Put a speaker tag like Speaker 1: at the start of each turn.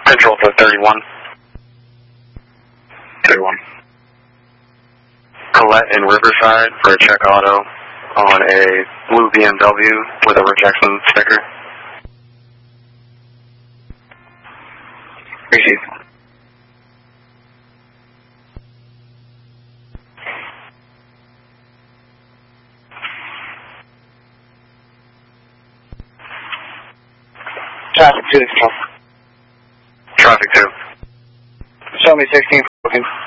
Speaker 1: Control for 31.
Speaker 2: 31.
Speaker 1: Colette in Riverside for a check auto on a blue BMW with a rejection sticker.
Speaker 2: Receive. Traffic 2 to control.
Speaker 1: Traffic 2.
Speaker 2: Show me 16 booking.